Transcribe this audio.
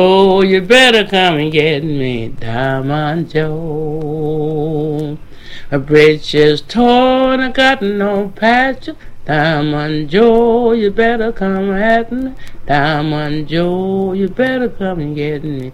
Oh, you better come and get me, Diamond Joe. A bridge is torn, I got no pasture. Diamond Joe, you better come at me. Diamond Joe, you better come and get me.